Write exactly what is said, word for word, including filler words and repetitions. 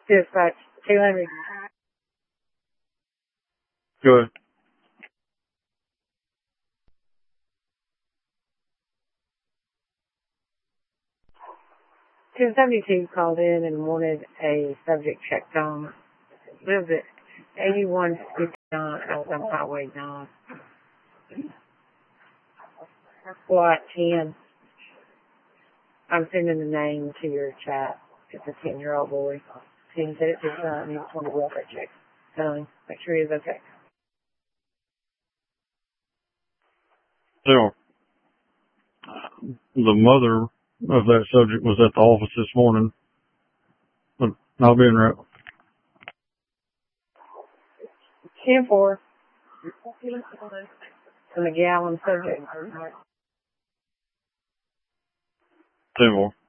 Dispatch two hundred. Good. two seventy-two called in and wanted a subject checked on. Lives at eighty-one fifty-nine Alabama Highway nine. Lot ten. I'm sending the name to your chat. It's a ten-year-old boy. He said it's his son. He just wanted a welfare check. So make sure he's okay. So, the mother of that subject was at the office this morning. But I'll be in route. ten four. The McGowan subject. Ten more.